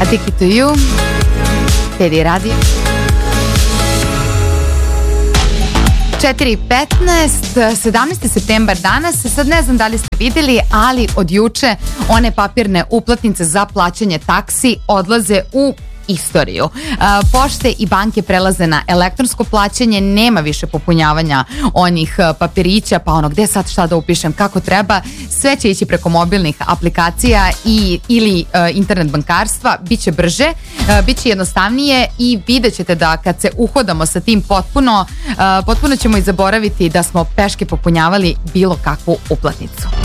Addicted to You, Teddy Radio. 4.15, 17. septembar danas. Sad ne znam da li ste vidjeli, ali od juče one papirne uplatnice za plaćanje taksi odlaze u istoriju. Pošte i banke prelaze na elektronsko plaćanje, nema više popunjavanja onih papirića, pa ono gde sad šta da upišem kako treba, sve će ići preko mobilnih aplikacija ili internet bankarstva, bit će brže, bit će jednostavnije i vidjet ćete da kad se uhodamo sa tim potpuno ćemo i zaboraviti da smo peške popunjavali bilo kakvu uplatnicu.